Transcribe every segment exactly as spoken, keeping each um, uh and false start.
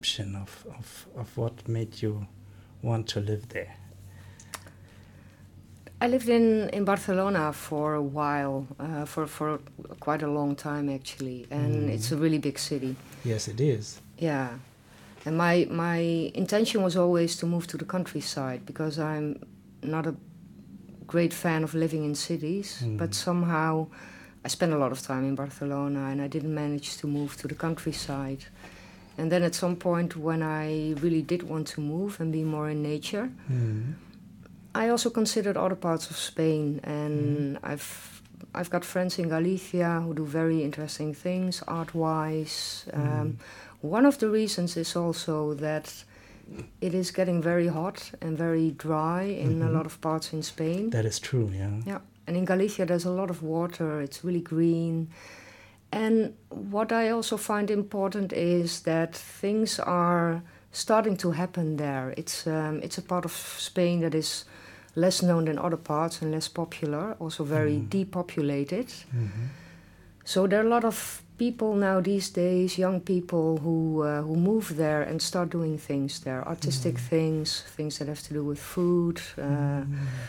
of, of, of what made you want to live there? I lived in, in Barcelona for a while, uh, for, for quite a long time actually, and mm. it's a really big city. Yes, it is. Yeah, and my, my intention was always to move to the countryside because I'm not a great fan of living in cities, mm. but somehow I spent a lot of time in Barcelona and I didn't manage to move to the countryside. And then at some point when I really did want to move and be more in nature, mm. I also considered other parts of Spain, and mm. I've I've got friends in Galicia who do very interesting things art-wise. Mm. Um, one of the reasons is also that it is getting very hot and very dry in mm-hmm. a lot of parts in Spain. That is true, yeah. Yeah, and in Galicia there's a lot of water, it's really green. And what I also find important is that things are starting to happen there. It's um, it's a part of Spain that is less known than other parts and less popular, also very mm. depopulated. Mm-hmm. So there are a lot of people now these days, young people who uh, who move there and start doing things there, artistic mm. things, things that have to do with food, uh, mm.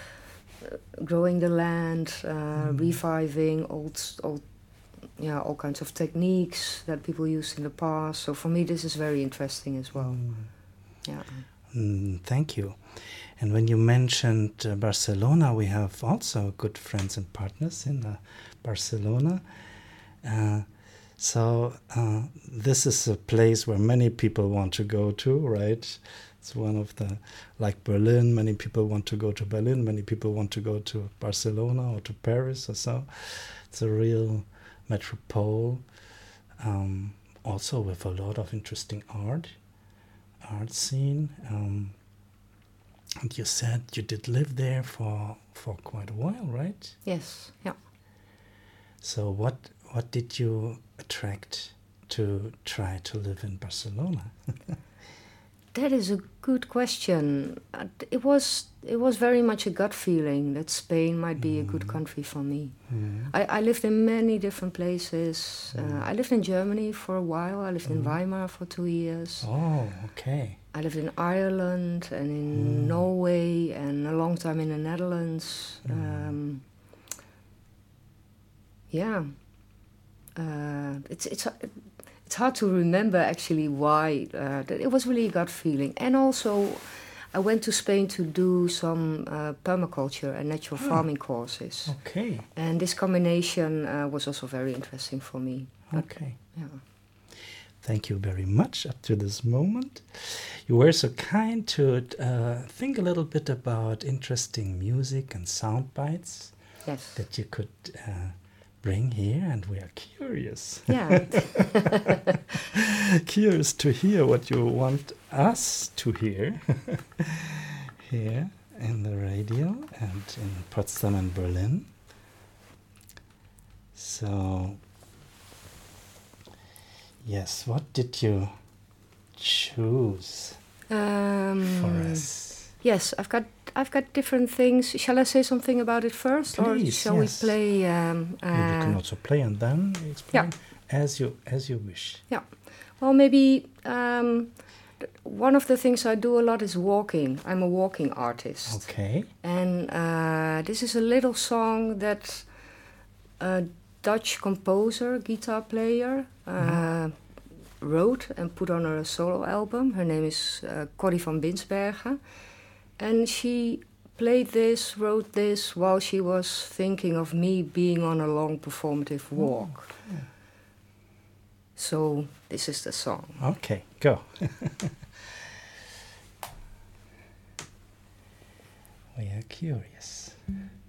growing the land, uh, mm. reviving old old. Yeah, all kinds of techniques that people used in the past. So for me, this is very interesting as well. Mm. Yeah. Mm, thank you. And when you mentioned uh, Barcelona, we have also good friends and partners in uh, Barcelona. Uh, so uh, this is a place where many people want to go to, right? It's one of the, like Berlin, many people want to go to Berlin, many people want to go to Barcelona or to Paris or so. It's a real metropole, um, also with a lot of interesting art, art scene. Um, and you said you did live there for for quite a while, right? Yes, yeah. So what what did you attract to try to live in Barcelona? That is a good question. Uh, it was it was very much a gut feeling that Spain might be mm. a good country for me. Mm. I, I lived in many different places. Mm. Uh, I lived in Germany for a while. I lived mm. in Weimar for two years. Oh, okay. I lived in Ireland and in mm. Norway and a long time in the Netherlands. Mm. Um, yeah. Uh, it's it's. Uh, It's hard to remember actually why. Uh, that it was really a gut feeling. And also, I went to Spain to do some uh, permaculture and natural oh. farming courses. Okay. And this combination uh, was also very interesting for me. Okay. But, yeah. Thank you very much up to this moment. You were so kind to uh, think a little bit about interesting music and sound bites. Yes. That you could... Uh, bring here, and we are curious. Yeah. Curious to hear what you want us to hear here in the radio and in Potsdam and Berlin. So, yes, what did you choose um, for us? Yes, I've got I've got different things. Shall I say something about it first, Please, or shall yes. we play? Um, uh, yeah, you can also play and then explain yeah. as you as you wish. Yeah, well, maybe um, th- one of the things I do a lot is walking. I'm a walking artist. Okay. And uh, this is a little song that a Dutch composer, guitar player, uh, mm. wrote and put on a solo album. Her name is uh, Corrie van Binsbergen. And she played this, wrote this, while she was thinking of me being on a long performative walk. Oh, okay. So this is the song. Okay, go. We are curious.